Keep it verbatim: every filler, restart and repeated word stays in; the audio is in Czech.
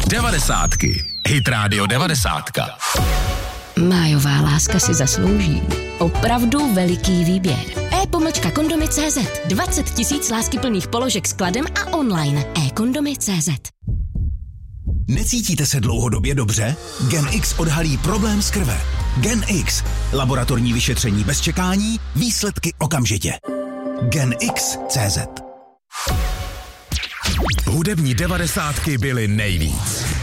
Devadesátky. Hit Radio devadesátka. Májová láska si zaslouží opravdu veliký výběr. e-pomlčka kondomy tečka cé zet. dvacet tisíc láskyplných položek s kladem a online. e-kondomy tečka cé zet. Necítíte se dlouhodobě dobře? Gen X odhalí problém z krve. Gen X. Laboratorní vyšetření bez čekání, výsledky okamžitě. Gen X tečka cé zet. Hudební devadesátky byly nejvíc.